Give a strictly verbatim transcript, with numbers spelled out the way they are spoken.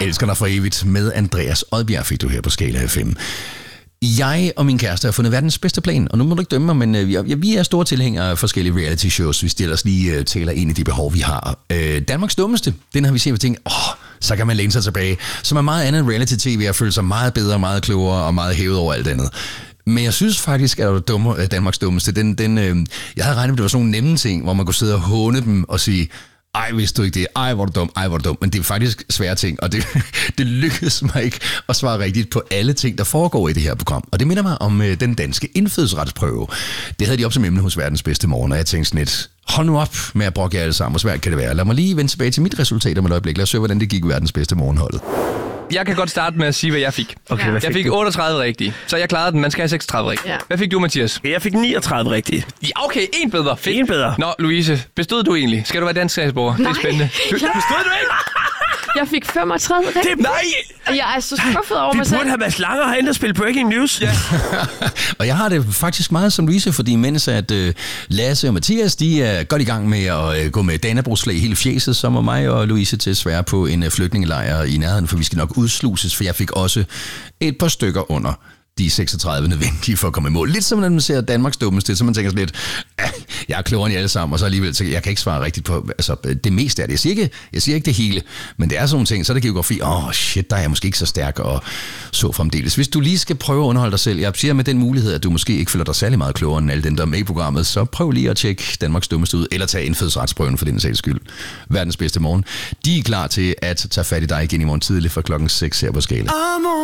Elsker dig for evigt med Andreas Odbjerg fik du her på Skala F M. Jeg og min kæreste har fundet verdens bedste plan, og nu må du ikke dømme mig, men vi er, vi er store tilhængere af forskellige reality shows, hvis de ellers lige uh, taler ind i de behov, vi har. Uh, Danmarks Dummeste, den har vi set og tænkt, åh, så kan man læne sig tilbage, som er meget andet end reality-tv, og føle sig meget bedre, meget klogere og meget hævet over alt andet. Men jeg synes faktisk, at dumme, Danmarks Dummeste, den, den, øh, jeg havde regnet med, at det var sådan nogle nemme ting, hvor man kunne sidde og håne dem og sige, ej, vidste du ikke det? Ej, hvor er du dum, ej, hvor er du dum. Men det er faktisk svære ting, og det, det lykkedes mig ikke at svare rigtigt på alle ting, der foregår i det her program. Og det minder mig om øh, den danske indfødsretsprøve. Det havde de op som emne hos Verdens Bedste Morgen, og jeg tænkte sådan lidt, hold nu op med at brokke jer alle sammen, hvor svært kan det være? Lad mig lige vende tilbage til mit resultat om et øjeblik. Lad os se, hvordan det gik i Verdens Bedste Morgenholdet. Jeg kan godt starte med at sige, hvad jeg fik. Okay, hvad jeg fik du? otteogtredive rigtige, så jeg klarede den. Man skal have seksogtredive rigtige. Ja. Hvad fik du, Mathias? Jeg fik niogtredive rigtige. Ja, okay, en bedre. Fedt. En bedre. Nå, Louise, bestod du egentlig? Skal du være dansk statsborger? Det er spændende. Du, bestod du ikke? Jeg fik femogtredive rigtigt. Nej! Jeg er så skuffet over Vi mig selv. burde have været slanger herinde og spille breaking news. Ja. Og jeg har det faktisk meget som Louise, fordi mens at uh, Lasse og Mathias, de er godt i gang med at uh, gå med dannebrogsflag i hele fjeset, så må mig og Louise til svære på en uh, flygtningelejr i nærheden, for vi skal nok udsluses, for jeg fik også et par stykker under de seksogtredive nødvendige for at komme i mål. Lidt som når man ser Danmarks Dummeste, så man tænker sådan lidt, ah, jeg er klogere end jer alle sammen, og så alligevel, så jeg kan ikke svare rigtigt på altså, det meste af det. Jeg siger, ikke, jeg siger ikke det hele, men det er sådan nogle ting, så er det geografi, åh oh, shit, der er jeg måske ikke så stærk, og så fremdeles. Hvis du lige skal prøve at underholde dig selv, jeg siger med den mulighed, at du måske ikke føler dig særlig meget klogere end alle dem, der er med i programmet, så prøv lige at tjekke Danmarks Dummeste ud, eller tage indfødsretsprøven for den sags skyld. Verdens Bedste Morgen. De er klar til at tage fat i dig igen i morgen tidlig fra klokken seks her på Skala.